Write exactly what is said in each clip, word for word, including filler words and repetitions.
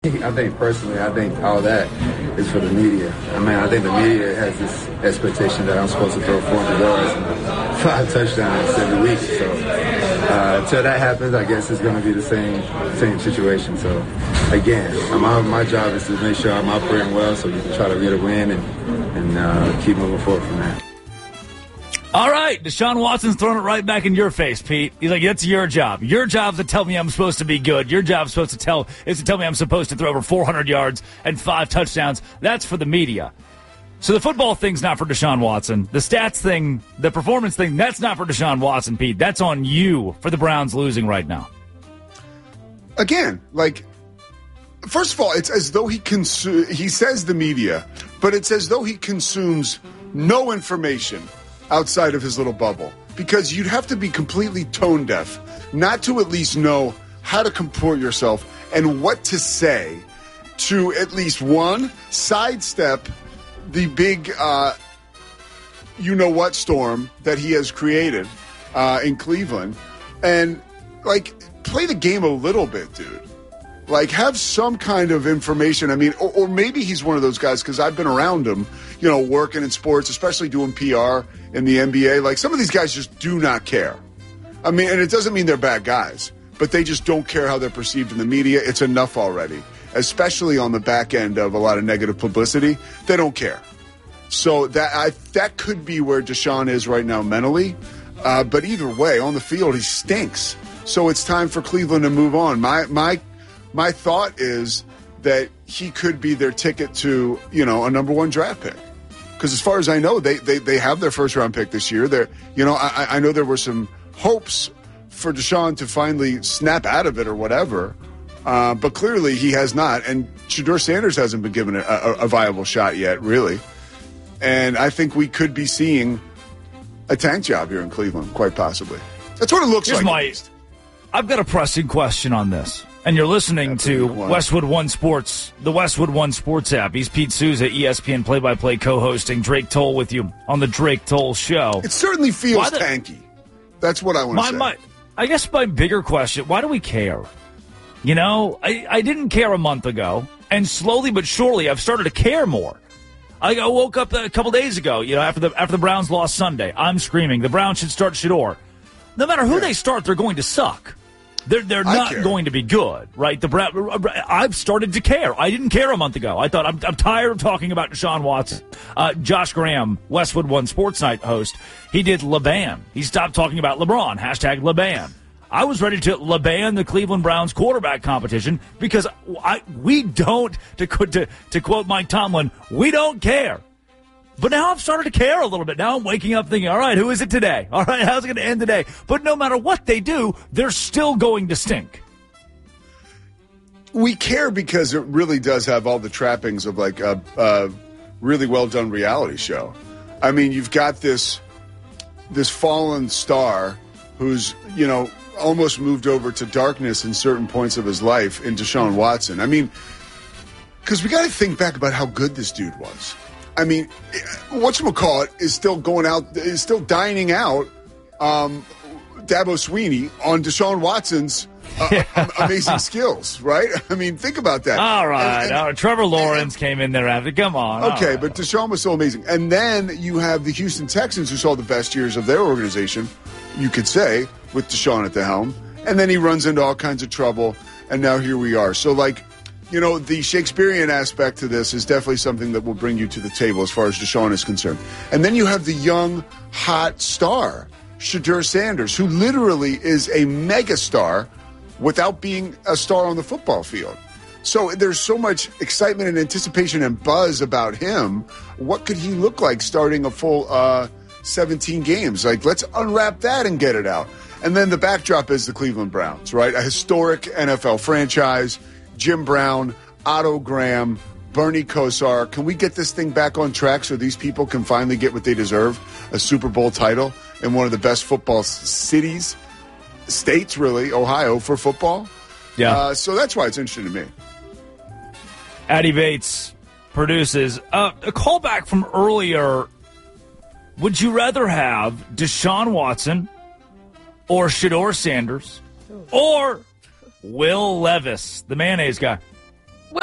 I think personally, I think all that is for the media. I mean, I think the media has this expectation that I'm supposed to throw four hundred yards and five touchdowns every week. So uh, until that happens, I guess it's going to be the same same situation. So again, my, my job is to make sure I'm operating well so we can try to get a win and, and uh, keep moving forward from there. All right, Deshaun Watson's throwing it right back in your face, Pete. He's like, that's your job. Your job's to tell me I'm supposed to be good. Your job's supposed to tell is to tell me I'm supposed to throw over four hundred yards and five touchdowns. That's for the media. So the football thing's not for Deshaun Watson. The stats thing, the performance thing, that's not for Deshaun Watson, Pete. That's on you for the Browns losing right now. Again, like, first of all, it's as though he consu- he says the media, but it's as though he consumes no information outside of his little bubble, because you'd have to be completely tone deaf not to at least know how to comport yourself and what to say to at least, one, sidestep the big uh, you-know-what storm that he has created uh, in Cleveland, and, like, play the game a little bit, dude. Like, have some kind of information. I mean, or, or maybe he's one of those guys, because I've been around him, you know, working in sports, especially doing P R in the N B A. Like, some of these guys just do not care. I mean, and it doesn't mean they're bad guys, but they just don't care how they're perceived in the media. It's enough already, especially on the back end of a lot of negative publicity. They don't care. So that I, that could be where Deshaun is right now mentally. Uh, but either way, on the field, he stinks. So it's time for Cleveland to move on. My my my thought is that he could be their ticket to, you know, a number one draft pick. Because as far as I know, they, they, they have their first round pick this year. They're, you know, I, I know there were some hopes for Deshaun to finally snap out of it or whatever. Uh, but clearly he has not. And Shedeur Sanders hasn't been given a, a, a viable shot yet, really. And I think we could be seeing a tank job here in Cleveland, quite possibly. That's what it looks Here's like. My, I've got a pressing question on this. And you're listening to Westwood One Sports, the Westwood One Sports app. He's Pete Souza, E S P N play-by-play co-hosting. Drake Toll with you on the Drake Toll Show. It certainly feels the, tanky. That's what I want to say. My, I guess my bigger question, why do we care? You know, I, I didn't care a month ago, and slowly but surely I've started to care more. I woke up a couple days ago, you know, after the after the Browns lost Sunday. I'm screaming, the Browns should start Shedeur. No matter who yeah. they start, they're going to suck. They're they're not going to be good, right? The Brown, I've started to care. I didn't care a month ago. I thought I'm, I'm tired of talking about Deshaun Watson. Uh, Josh Graham, Westwood One Sports Night host, he did LeBan. He stopped talking about LeBron. Hashtag LeBan. I was ready to LeBan the Cleveland Browns quarterback competition because I we don't to to to quote Mike Tomlin, we don't care. But now I've started to care a little bit. Now I'm waking up thinking, all right, who is it today? All right, how's it going to end today? But no matter what they do, they're still going to stink. We care because it really does have all the trappings of like a, a really well-done reality show. I mean, you've got this this fallen star who's, you know, almost moved over to darkness in certain points of his life in Deshaun Watson. I mean, because we got to think back about how good this dude was. I mean, whatchamacallit is still going out, is still dining out um, Dabo Sweeney on Deshaun Watson's uh, amazing skills, right? I mean, think about that. All right. And, and, uh, Trevor Lawrence and, came in there after. Come on. Okay, right. But Deshaun was so amazing. And then you have the Houston Texans, who saw the best years of their organization, you could say, with Deshaun at the helm. And then he runs into all kinds of trouble, and now here we are. So, like, you know, the Shakespearean aspect to this is definitely something that will bring you to the table as far as Deshaun is concerned. And then you have the young, hot star, Shedeur Sanders, who literally is a megastar without being a star on the football field. So there's so much excitement and anticipation and buzz about him. What could he look like starting a full uh, seventeen games? Like, let's unwrap that and get it out. And then the backdrop is the Cleveland Browns, right? A historic N F L franchise. Jim Brown, Otto Graham, Bernie Kosar. Can we get this thing back on track so these people can finally get what they deserve, a Super Bowl title in one of the best football cities, states, really, Ohio, for football? Yeah. Uh, so that's why it's interesting to me. Addy Bates produces. Uh, a callback from earlier. Would you rather have Deshaun Watson or Shedeur Sanders or Will Levis, the mayonnaise guy?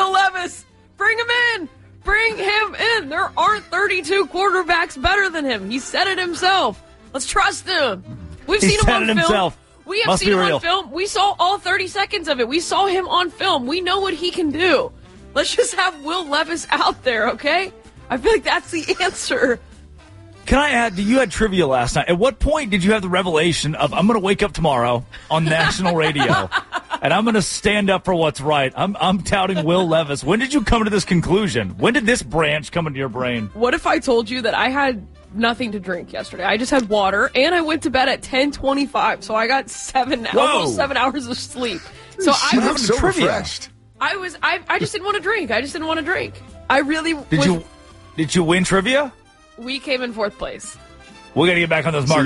Bring him in. Bring him in. There aren't thirty-two quarterbacks better than him. He said it himself. Let's trust him. We've He seen him said on it film. himself. We have Must seen be him real. on film. We saw all thirty seconds of it. We saw him on film. We know what he can do. Let's just have Will Levis out there, okay? I feel like that's the answer. Can I add, you had trivia last night. At what point did you have the revelation of, I'm going to wake up tomorrow on national radio, and I'm going to stand up for what's right? I'm I'm touting Will Levis. When did you come to this conclusion? When did this branch come into your brain? What if I told you that I had nothing to drink yesterday? I just had water, and I went to bed at ten twenty-five, so I got seven, Whoa. almost seven hours of sleep. So She I looks was, so trivia. refreshed. I was, I, I just didn't want to drink. I just didn't want to drink. I really Did was, you did you win trivia? We came in fourth place. We got to get back on those So marks.